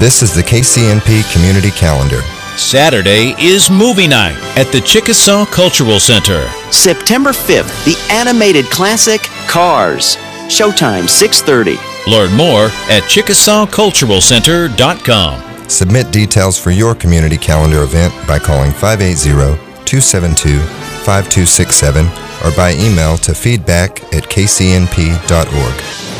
This is the KCNP Community Calendar. Saturday is movie night at the Chickasaw Cultural Center. September 5th, the animated classic Cars. Showtime 6:30. Learn more at ChickasawCulturalCenter.com. Submit details for your community calendar event by calling 580-272-5267 or by email to feedback@kcnp.org.